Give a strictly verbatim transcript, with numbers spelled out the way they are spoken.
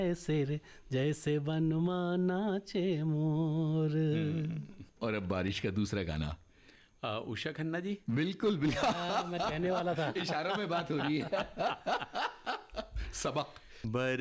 ऐसे रे जैसे वनमा नाचे मोर। और अब बारिश का दूसरा गाना। आ, उषा खन्ना जी। बिल्कुल बिल्कुल, हाँ, मैं कहने वाला था, इशारों में बात हो रही है। सबक। बर